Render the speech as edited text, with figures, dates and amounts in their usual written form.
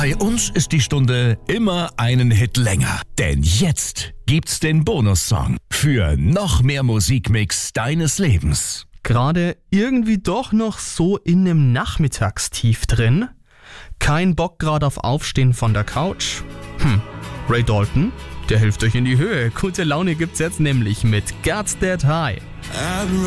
Bei uns ist die Stunde immer einen Hit länger. Denn jetzt gibt's den Bonussong für noch mehr Musikmix deines Lebens. Gerade irgendwie doch noch so in nem Nachmittagstief drin? Kein Bock gerade auf Aufstehen von der Couch? Ray Dalton, der hilft euch in die Höhe. Gute Laune gibt's jetzt nämlich mit God's That High.